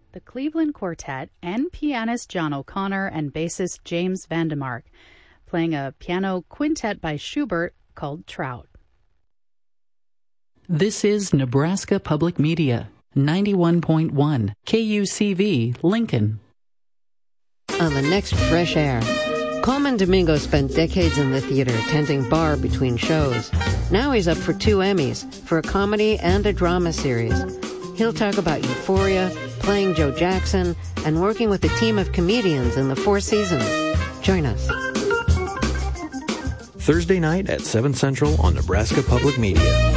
the Cleveland Quartet, and pianist John O'Connor and bassist James Vandemark, playing a piano quintet by Schubert called Trout. This is Nebraska Public Media, 91.1 KUCV, Lincoln. On the next Fresh Air, Coleman Domingo spent decades in the theater tending bar between shows. Now he's up for 2 Emmys for a comedy and a drama series. He'll talk about Euphoria, playing Joe Jackson, and working with a team of comedians in the Four Seasons. Join us. Thursday night at 7 Central on Nebraska Public Media.